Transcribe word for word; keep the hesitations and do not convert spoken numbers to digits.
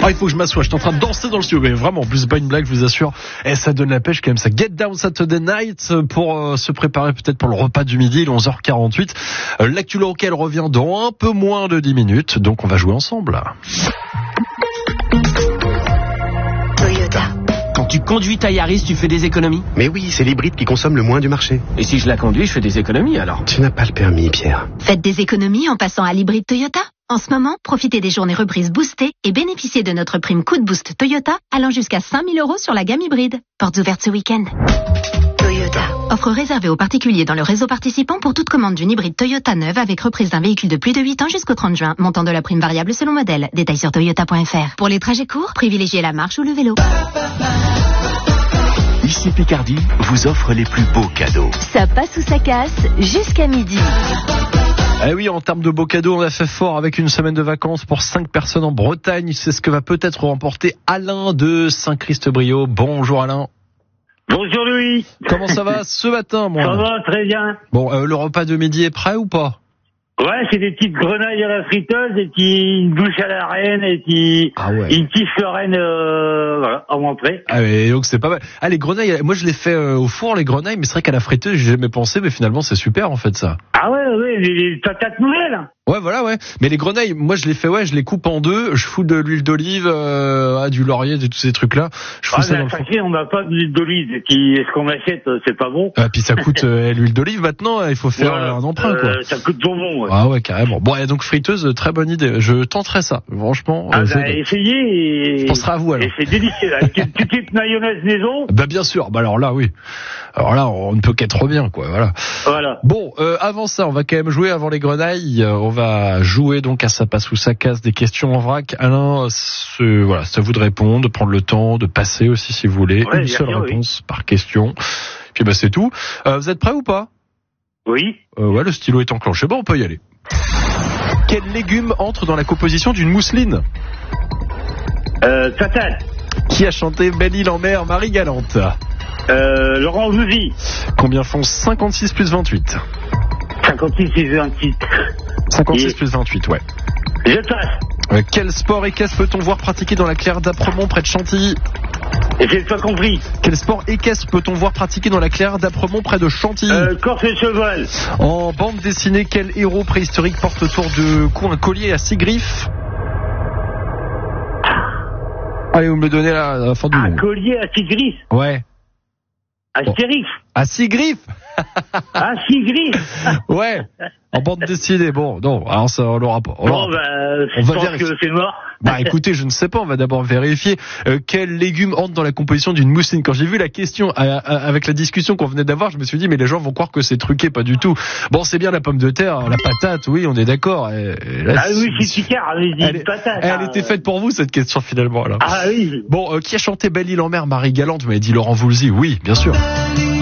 Oh, il faut que je m'assoie, je suis en train de danser dans le studio, mais vraiment, en plus c'est pas une blague, je vous assure. Et ça donne la pêche quand même, ça. Get Down Saturday Night pour euh, se préparer peut-être pour le repas du midi, il est onze heures quarante-huit. Euh, L'actu locale revient dans un peu moins de dix minutes, donc on va jouer ensemble. Toyota. Quand tu conduis ta Yaris, tu fais des économies? Mais oui, c'est l'hybride qui consomme le moins du marché. Et si je la conduis, je fais des économies alors? Tu n'as pas le permis, Pierre. Faites des économies en passant à l'hybride Toyota. En ce moment, profitez des journées reprises boostées et bénéficiez de notre prime coup de boost Toyota allant jusqu'à cinq mille euros sur la gamme hybride. Portes ouvertes ce week-end. Toyota. Offre réservée aux particuliers dans le réseau participant pour toute commande d'une hybride Toyota neuve avec reprise d'un véhicule de plus de huit ans jusqu'au trente juin. Montant de la prime variable selon modèle. Détails sur toyota point f r. Pour les trajets courts, privilégiez la marche ou le vélo. Ici Picardie vous offre les plus beaux cadeaux. Ça passe ou ça casse jusqu'à midi. Eh oui, en termes de beaux cadeaux, on a fait fort avec une semaine de vacances pour cinq personnes en Bretagne. C'est ce que va peut-être remporter Alain de Saint-Christ-Brio. Bonjour Alain. Bonjour Louis. Comment ça va ce matin, moi? Ça va très bien. Bon, euh, le repas de midi est prêt ou pas? Ouais, c'est des petites grenailles à la friteuse, des petites bouches à la reine, et puis ah ouais. une petite Lorraine euh, voilà, en entrée. Ah mais donc c'est pas mal. Ah les grenailles, moi je les fais euh, au four les grenailles, mais c'est vrai qu'à la friteuse j'ai jamais pensé, mais finalement c'est super en fait ça. Ah ouais, ouais, les, les patates nouvelles. Ouais voilà ouais. Mais les grenailles, moi je les fais ouais, je les coupe en deux, je fous de l'huile d'olive, euh, ah, du laurier, de tous ces trucs là. Je fous ah, ça mais dans à le four. on n'a pas d'huile d'olive, qui est ce qu'on achète, c'est pas bon. Ah puis ça coûte euh, l'huile d'olive maintenant, il faut faire voilà, un emprunt quoi. Euh, ça coûte bonbon. Ouais. Ah ouais carrément. Bon et donc friteuse, très bonne idée. Je tenterai ça, franchement. Ah euh, bah, essayez et... Je penserai à vous alors. Et c'est délicieux là. Avec une petite mayonnaise maison. Bah bien sûr, bah alors là oui. Alors là on ne peut qu'être bien quoi, voilà. Voilà. Bon, euh, avant ça, on va quand même jouer avant les grenailles. Euh, on va jouer donc à ça passe ou ça casse, des questions en vrac. Alain, ce, voilà, c'est à vous de répondre, de prendre le temps, de passer aussi si vous voulez. Ouais, une seule sûr, réponse oui. par question. Puis bah c'est tout. Euh, vous êtes prêts ou pas? Oui. Euh, ouais, le stylo est enclenché. Bon, on peut y aller. Quel légume entre dans la composition d'une mousseline? Euh, patate. Qui a chanté Belle Île en mer, Marie Galante? Euh, Laurent Voulzy. Combien font cinquante-six plus vingt-huit? cinquante-six plus vingt-huit. cinquante-six Et... plus vingt-huit, ouais. Je passe. Euh, quel sport équestre peut-on voir pratiquer dans la claire d'Apremont près de Chantilly? Et j'ai pas compris. Quel sport équestre peut-on voir pratiquer dans la claire d'Apremont près de Chantilly? Euh, Corse et cheval. En bande dessinée, quel héros préhistorique porte autour du cou un collier à six griffes? Allez, vous me le donnez là, à la fin du Un monde. collier à six griffes. Ouais. Astérix. À six griffes? À six griffes. Ouais. En bande dessinée, bon, non, alors ça, on l'aura pas. On Bon, l'aura bah, pas. je On va pense vérifier. que c'est mort. Bah écoutez, je ne sais pas, on va d'abord vérifier euh, quel légume entre dans la composition d'une mousseline. Quand j'ai vu la question à, à, avec la discussion qu'on venait d'avoir, je me suis dit mais les gens vont croire que c'est truqué, pas du tout. Bon, c'est bien la pomme de terre, la patate, oui, on est d'accord. Et, et là, Ah oui, c'est Picard, mais elle, dit patate. elle hein. était faite pour vous cette question finalement. Alors. Ah oui. Bon, euh, qui a chanté Belle Île en mer, Marie Galante? Vous m'avez dit Laurent Voulzy, oui, bien sûr.